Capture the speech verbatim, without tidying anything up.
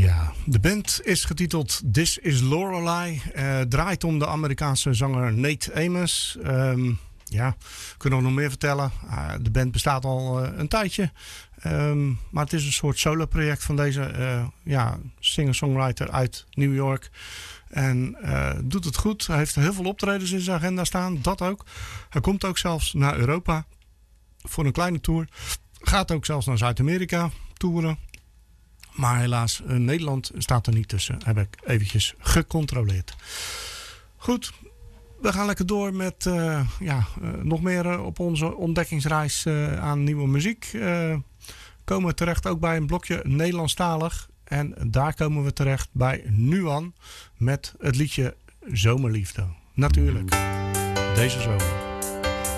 Ja, de band is getiteld This is Lorelei. Uh, draait om de Amerikaanse zanger Nate Amos. Um, ja, kunnen we nog meer vertellen? Uh, de band bestaat al uh, een tijdje. Um, maar het is een soort solo-project van deze uh, ja, singer-songwriter uit New York. En uh, doet het goed. Hij heeft heel veel optredens in zijn agenda staan. Dat ook. Hij komt ook zelfs naar Europa voor een kleine tour. Gaat ook zelfs naar Zuid-Amerika toeren. Maar helaas, uh, Nederland staat er niet tussen. Heb ik eventjes gecontroleerd. Goed, we gaan lekker door met uh, ja, uh, nog meer uh, op onze ontdekkingsreis uh, aan nieuwe muziek. Uh, komen we terecht ook bij een blokje Nederlandstalig. En daar komen we terecht bij Nuan met het liedje Zomerliefde. Natuurlijk, deze zomer.